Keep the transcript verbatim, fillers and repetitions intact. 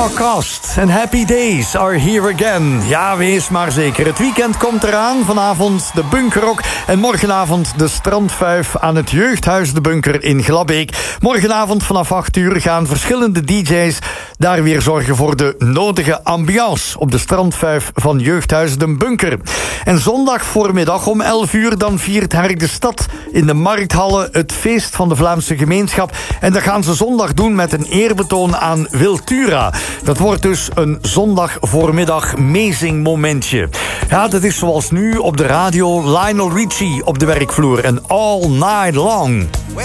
Broadcast and happy days are here again. Ja, wees maar zeker. Het weekend komt eraan. Vanavond de Bunkerrock en morgenavond de Strandvijf aan het Jeugdhuis De Bunker in Glabbeek. Morgenavond vanaf acht uur gaan verschillende D J's daar weer zorgen voor de nodige ambiance op de Strandvijf van Jeugdhuis De Bunker. En zondag voormiddag om elf uur dan viert Herk de Stad in de Markthallen het feest van de Vlaamse gemeenschap. En dat gaan ze zondag doen met een eerbetoon aan Wiltura. Dat wordt dus een zondag voormiddag amazing momentje. Ja, dat is zoals nu op de radio Lionel Richie op de werkvloer en All Night Long.